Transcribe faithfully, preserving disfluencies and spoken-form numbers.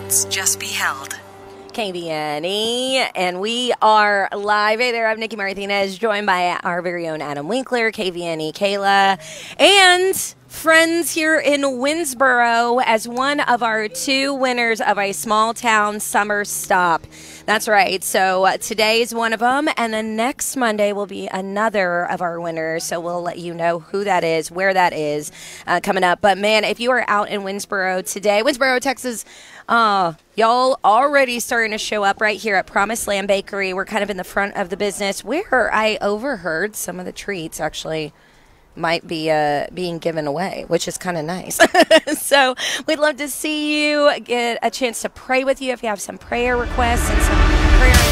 Sports Just Beheld. K V N E, and we are live. Hey there, I'm Nikki Martinez, joined by our very own Adam Winkler, K V N E Kayla, and friends here in Winsboro as one of our two winners of a small town summer stop. That's right. So uh, today is one of them, and then next Monday will be another of our winners. So we'll let you know who that is, where that is uh, coming up. But man, if you are out in Winsboro today, Winsboro, Texas, uh, y'all already starting to show up right here at Promised Land Bakery. We're kind of in the front of the business where I overheard some of the treats actually might be uh, being given away, which is kind of nice. So we'd love to see you, get a chance to pray with you if you have some prayer requests and some prayer